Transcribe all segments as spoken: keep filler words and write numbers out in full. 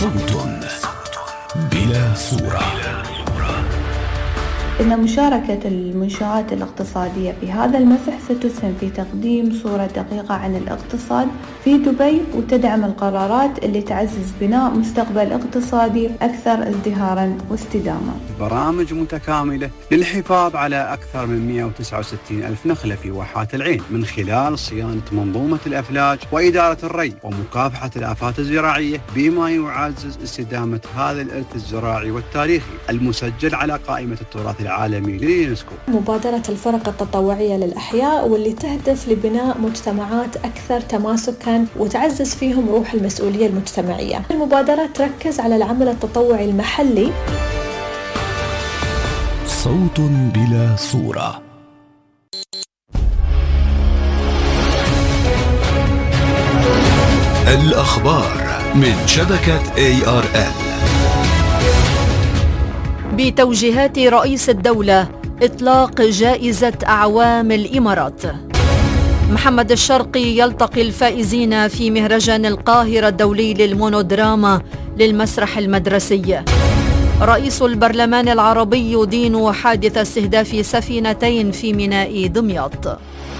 صوت بلا صورة. إن مشاركة المنشآت الاقتصادية في هذا المسح ستسهم في تقديم صورة دقيقة عن الاقتصاد في دبي، وتدعم القرارات اللي تعزز بناء مستقبل اقتصادي أكثر ازدهاراً واستدامة. برامج متكاملة للحفاظ على أكثر من مئة وتسعة وستين ألف نخلة في واحات العين من خلال صيانة منظومة الأفلاج وإدارة الري ومكافحة الآفات الزراعية، بما يعزز استدامة هذا الإرث الزراعي والتاريخي المسجل على قائمة التراث العالمي لليونسكو. مبادرة الفرق التطوعية للأحياء واللي تهدف لبناء مجتمعات أكثر تماسكاً وتعزز فيهم روح المسؤولية المجتمعية. المبادرة تركز على العمل التطوعي المحلي. صوت بلا صورة. الأخبار من شبكة إيه آر إل. بتوجيهات رئيس الدولة إطلاق جائزة أعوام الإمارات. محمد الشرقي يلتقي الفائزين في مهرجان القاهرة الدولي للمونودراما للمسرح المدرسي. رئيس البرلمان العربي يدين حادث استهداف سفينتين في ميناء دمياط.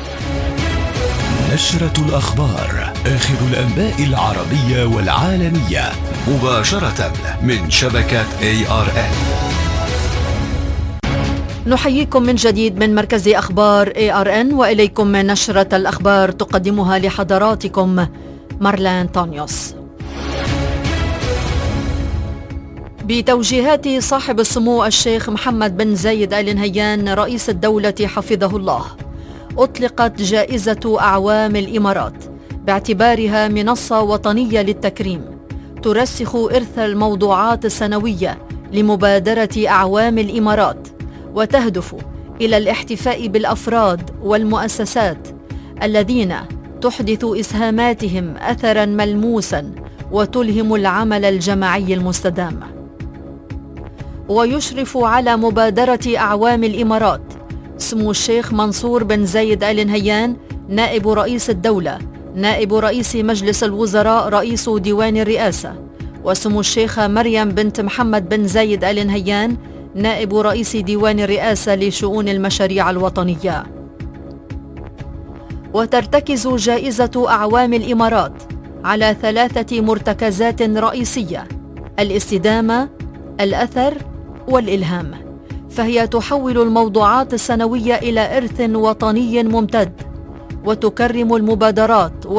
نشرة الأخبار، آخر الأنباء العربية والعالمية مباشرة من شبكة إيه آر إل. نحييكم من جديد من مركز أخبار إيه آر إن، وإليكم من نشرة الأخبار تقدمها لحضراتكم مارلان تونيوس. بتوجيهات صاحب السمو الشيخ محمد بن زايد آل نهيان رئيس الدولة حفظه الله، أطلقت جائزة أعوام الإمارات باعتبارها منصة وطنية للتكريم ترسخ إرث الموضوعات السنوية لمبادرة أعوام الإمارات، وتهدف إلى الاحتفاء بالأفراد والمؤسسات الذين تحدث إسهاماتهم أثراً ملموساً وتلهم العمل الجماعي المستدام. ويشرف على مبادرة أعوام الإمارات سمو الشيخ منصور بن زايد آل نهيان نائب رئيس الدولة، نائب رئيس مجلس الوزراء، رئيس ديوان الرئاسة، وسمو الشيخة مريم بنت محمد بن زايد آل نهيان نائب رئيس ديوان الرئاسة لشؤون المشاريع الوطنية. وترتكز جائزة أعوام الإمارات على ثلاثة مرتكزات رئيسية: الاستدامة، الأثر، والإلهام، فهي تحول الموضوعات السنوية إلى إرث وطني ممتد، وتكرم المبادرات